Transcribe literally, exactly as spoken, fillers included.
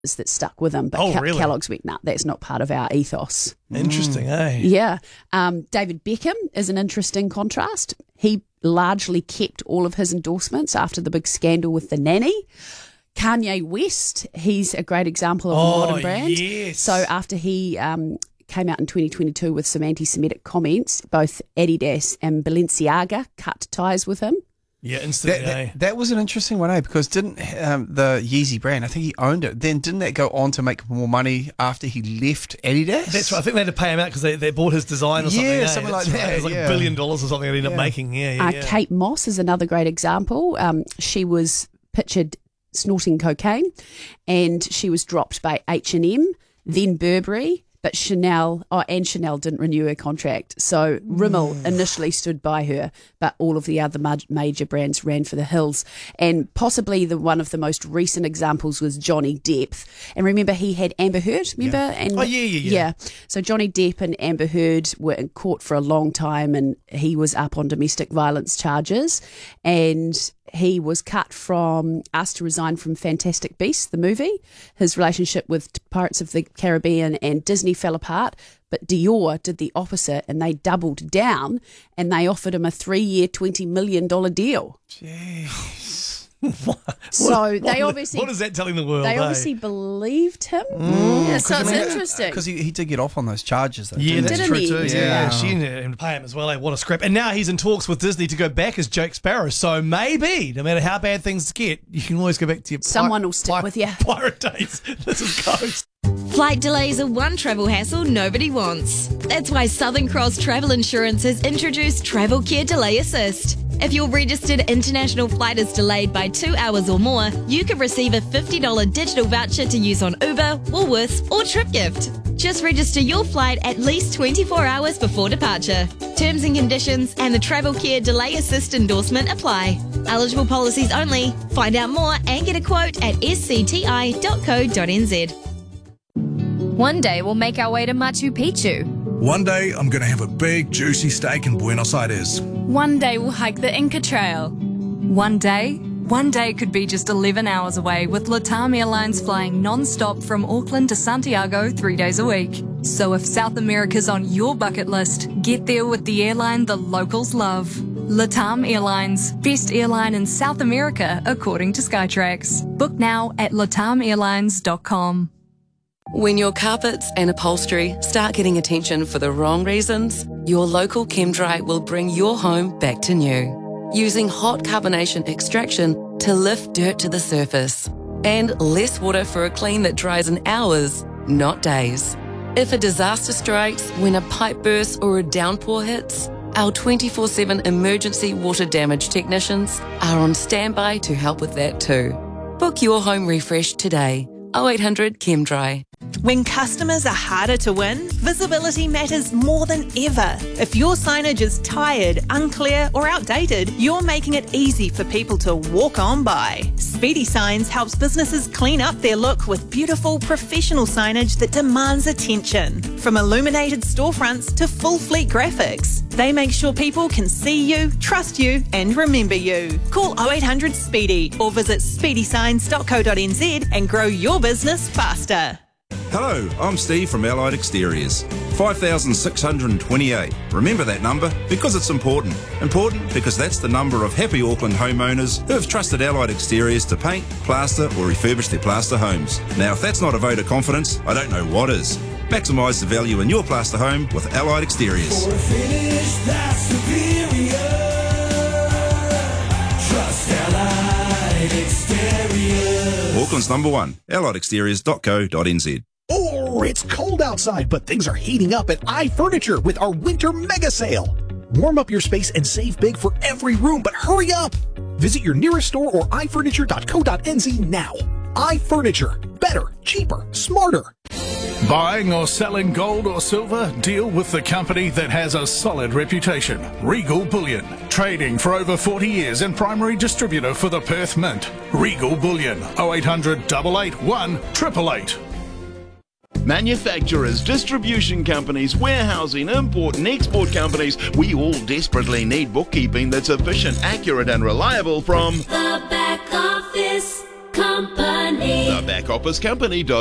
that stuck with him. But oh, Ke- really? Kellogg's went, nah, that's not part of our ethos. Interesting, mm. eh? Yeah. Um, David Beckham is an interesting contrast. He largely kept all of his endorsements after the big scandal with the nanny. Kanye West, he's a great example of oh, a modern brand. Yes. So after he um, came out in twenty twenty-two with some anti-Semitic comments, both Adidas and Balenciaga cut ties with him. Yeah, instantly. That, eh? that, that was an interesting one, eh? Because didn't um, the Yeezy brand, I think he owned it, then didn't that go on to make more money after he left Adidas? That's right. I think they had to pay him out because they, they bought his design or something. Yeah, eh? something That's like right. that, It was like yeah. a billion dollars or something they ended Yeah. up making. Yeah, yeah, Uh, yeah. Kate Moss is another great example. Um, she was pictured snorting cocaine, and she was dropped by H and M, then Burberry, but Chanel, oh, and Chanel didn't renew her contract. So Rimmel initially stood by her, but all of the other ma- major brands ran for the hills. And possibly the one of the most recent examples was Johnny Depp. And remember, he had Amber Heard, remember? Yeah. And Oh, yeah, yeah, yeah. Yeah. So Johnny Depp and Amber Heard were in court for a long time, and he was up on domestic violence charges. And he was cut from, asked to resign from Fantastic Beasts, the movie. His relationship with Pirates of the Caribbean and Disney fell apart, but Dior did the opposite, and they doubled down, and they offered him a three-year, twenty million dollars deal. Jeez. What- So what- they what- obviously- What is that telling the world? They eh? obviously believed him. Yeah, so it's interesting. Because he, he did get off on those charges, though. Yeah, didn't that's Didn't true he? too. Yeah, Yeah. she ended up pay him as well. Eh? What a scrap! And now he's in talks with Disney to go back as Jake Sparrow. So maybe, no matter how bad things get, you can always go back to your Someone pi- will stick pi- with you. pirate days. This is Coast. Flight delays are one travel hassle nobody wants. That's why Southern Cross Travel Insurance has introduced Travel Care Delay Assist. If your registered international flight is delayed by two hours or more, you can receive a fifty dollars digital voucher to use on Uber, Woolworths, or TripGift. Just register your flight at least twenty-four hours before departure. Terms and conditions and the Travel Care Delay Assist endorsement apply. Eligible policies only. Find out more and get a quote at s c t i dot co dot n z. One day we'll make our way to Machu Picchu. One day I'm going to have a big, juicy steak in Buenos Aires. One day we'll hike the Inca Trail. One day, one day could be just eleven hours away with LATAM Airlines flying non-stop from Auckland to Santiago three days a week. So if South America's on your bucket list, get there with the airline the locals love. LATAM Airlines, best airline in South America according to Skytrax. Book now at latam airlines dot com. When your carpets and upholstery start getting attention for the wrong reasons, your local ChemDry will bring your home back to new. Using hot carbonation extraction to lift dirt to the surface. And less water for a clean that dries in hours, not days. If a disaster strikes when a pipe bursts or a downpour hits, our twenty-four seven emergency water damage technicians are on standby to help with that too. Book your home refresh today. oh eight hundred ChemDry. When customers are harder to win, visibility matters more than ever. If your signage is tired, unclear or outdated, you're making it easy for people to walk on by. Speedy Signs helps businesses clean up their look with beautiful, professional signage that demands attention. From illuminated storefronts to full fleet graphics, they make sure people can see you, trust you and remember you. Call oh eight hundred SPEEDY or visit speedy signs dot co dot n z and grow your business faster. Hello, I'm Steve from Allied Exteriors. five thousand six hundred twenty-eight. Remember that number because it's important. Important because that's the number of happy Auckland homeowners who have trusted Allied Exteriors to paint, plaster or refurbish their plaster homes. Now, if that's not a vote of confidence, I don't know what is. Maximise the value in your plaster home with Allied Exteriors. For a finish that's superior, trust Allied Exteriors. Auckland's number one, allied exteriors dot co dot n z. Oh, it's cold outside, but things are heating up at iFurniture with our winter mega sale. Warm up your space and save big for every room, but hurry up! Visit your nearest store or i furniture dot co dot n z now. iFurniture. Better, cheaper, smarter. Buying or selling gold or silver? Deal with the company that has a solid reputation. Regal Bullion. Trading for over forty years and primary distributor for the Perth Mint. Regal Bullion. oh eight hundred, eight eight one, eight eight eight. Manufacturers, distribution companies, warehousing, import and export companies, we all desperately need bookkeeping that's efficient, accurate and reliable from The back office. Company. The Back Office Company.